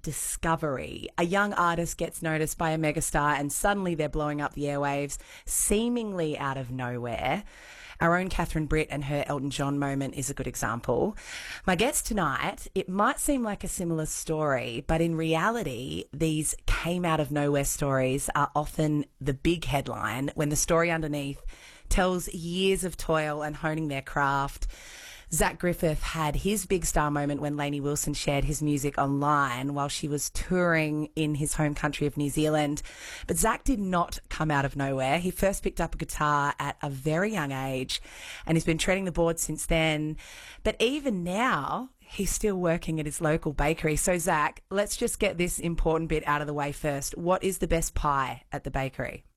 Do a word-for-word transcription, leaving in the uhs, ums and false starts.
discovery. A young artist gets noticed by a megastar and suddenly they're blowing up the airwaves, seemingly out of nowhere. Our own Catherine Britt and her Elton John moment is a good example. My guest tonight, it might seem like a similar story, but in reality, these came out of nowhere stories are often the big headline when the story underneath tells years of toil and honing their craft. Zach Griffith had his big star moment when Lainey Wilson shared his music online while she was touring in his home country of New Zealand. But Zach did not come out of nowhere. He first picked up a guitar at a very young age and he's been treading the board since then. But even now, he's still working at his local bakery. So Zach, let's just get this important bit out of the way first. What is the best pie at the bakery?